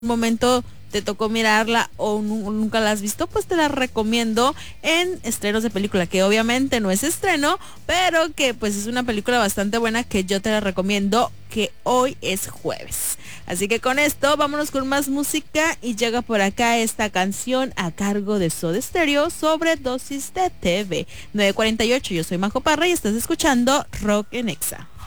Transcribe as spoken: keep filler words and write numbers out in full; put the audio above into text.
momento te tocó mirarla o nu- nunca la has visto, pues te la recomiendo en estrenos de película, que obviamente no es estreno, pero que pues es una película bastante buena que yo te la recomiendo, que hoy es jueves. Así que con esto vámonos con más música y llega por acá esta canción a cargo de Soda Stereo sobre Dosis de T V. nueve cuarenta y ocho, yo soy Majo Parra y estás escuchando Rock en Exa.